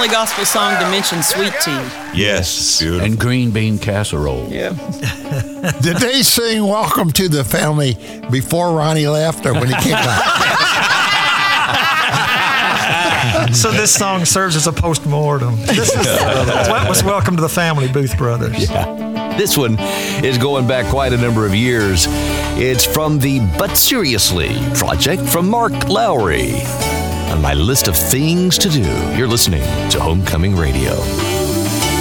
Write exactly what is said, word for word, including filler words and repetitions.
only gospel song to mention sweet tea. Yes. Beautiful. And green bean casserole. Yeah. Did they sing Welcome to the Family before Ronnie left or when he came back? So this song serves as a post-mortem. This is, that was Welcome to the Family, Booth Brothers. Yeah. This one is going back quite a number of years. It's from the But Seriously project from Mark Lowry. On my list of things to do, you're listening to Homecoming Radio.